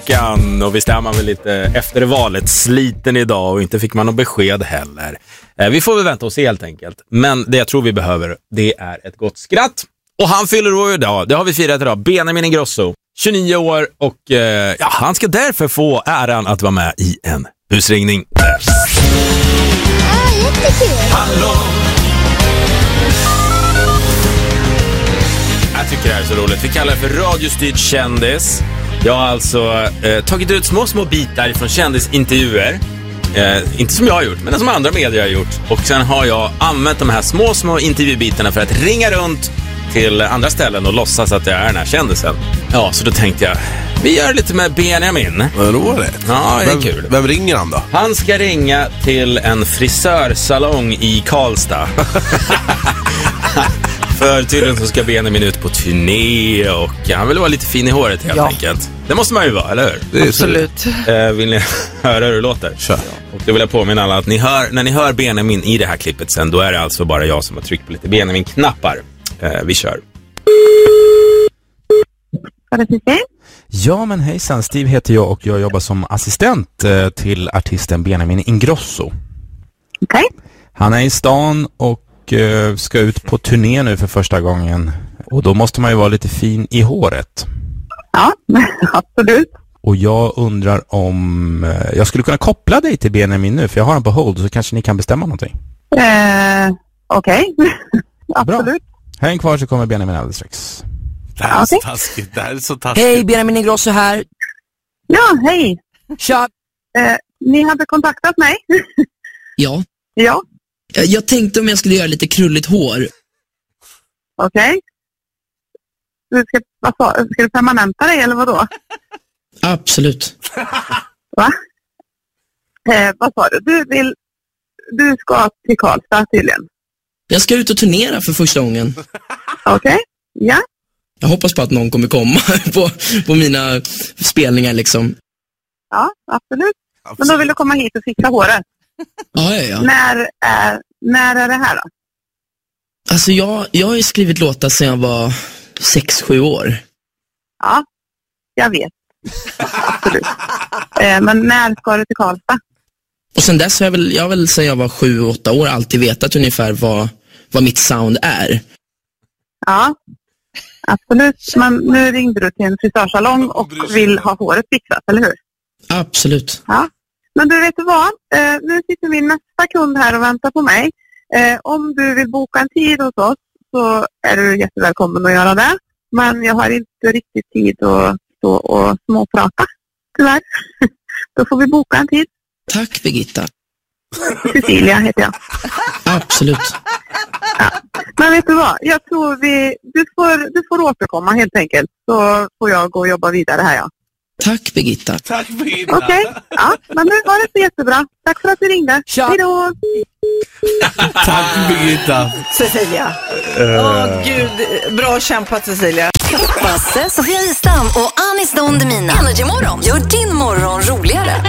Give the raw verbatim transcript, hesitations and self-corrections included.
veckan. Och visst är man väl lite efter valet sliten idag och inte fick man något besked heller. Eh, vi får väl vänta och se helt enkelt. Men det jag tror vi behöver, det är ett gott skratt. Och han fyller år idag, det har vi firat idag. Benjamin Ingrosso, tjugonio år och eh, ja, han ska därför få äran att vara med i en busringning. Ah, jättekul! Hallå! Jag tycker det här är så roligt. Vi kallar det för radiostyrd kändis. Jag har alltså eh, tagit ut små, små bitar från kändisintervjuer. Eh, inte som jag har gjort, men som andra medier har gjort. Och sen har jag använt de här små, små intervjubitarna för att ringa runt till andra ställen och låtsas att jag är den här kändisen. Ja, så då tänkte jag, vi gör lite med Benjamin. Vad roligt. Ja, det är vem, kul. Vem ringer han då? Han ska ringa till en frisörsalong i Karlstad. För tydligen så ska Benjamin ut på turné och han vill vara lite fin i håret helt ja. enkelt. Det måste man ju vara, eller hur? Det är absolut. Eh, vill ni höra hur det låter? Kör. Och då vill jag påminna alla att ni hör, när ni hör Benjamin i det här klippet sen, då är det alltså bara jag som har tryckt på lite Benjamin-knappar. Eh, vi kör. Ja, men hejsan. Steve heter jag och jag jobbar som assistent eh, till artisten Benjamin Ingrosso. Okej. Okay. Han är i stan och eh, ska ut på turné nu för första gången. Och då måste man ju vara lite fin i håret. Ja, absolut. Och jag undrar om eh, jag skulle kunna koppla dig till Benjamin nu, för jag har han på hold, så kanske ni kan bestämma någonting. Eh, Okej. Okay. Absolut. Bra. Häng kvar så kommer Benjamin alldeles strax. Det här är okay. så taskigt. Det här är så taskigt. Hej, Benjamin Ingrosso här. Ja, hej. Tja. Eh, ni hade kontaktat mig. Ja. Ja. Jag tänkte om jag skulle göra lite krulligt hår. Okej. Okay. Ska, vad sa, ska du permanenta dig eller vad då? Absolut. Va? Eh, vad sa du? Du vill... Du ska till Karlstad tydligen. Jag ska ut och turnera för första gången. Okej, okay. Ja. Jag hoppas på att någon kommer komma på, på mina spelningar liksom. Ja, absolut. absolut. Men då vill du komma hit och fixa håret. Ja, ja, ja. När är, när är det här då? Alltså jag, jag har ju skrivit låtar sedan jag var sex sju år. Ja, jag vet. Absolut. Eh, men när ska du till Karlstad? Och sen dess har jag väl, jag väl sedan jag var sju åtta år alltid vetat ungefär vad, vad mitt sound är. Ja, absolut. Men nu ringde du till en frisörsalong och vill ha håret fixat, eller hur? Absolut. Ja, men du vet vad? Eh, nu sitter min nästa kund här och väntar på mig. Eh, om du vill boka en tid hos oss så är du jättevälkommen att göra det. Men jag har inte riktigt tid att stå och småprata, tyvärr. Då får vi boka en tid. Tack, Birgitta. Cecilia heter jag. Absolut. Ja. Men vet du vad? Jag tror vi... Du får, du får återkomma helt enkelt. Så får jag gå och jobba vidare här, ja. Tack, Birgitta. Tack, Birgitta. Okej. Okay. Ja, men nu var det så jättebra. Tack för att du ringde. Tja. Hej då. Tack, Birgitta. Cecilia. Åh, uh. oh, gud. Bra kämpat, Cecilia. Basse, Sofia Wistam och Anis Don Demina. Energy Morgon. Gör din morgon roligare.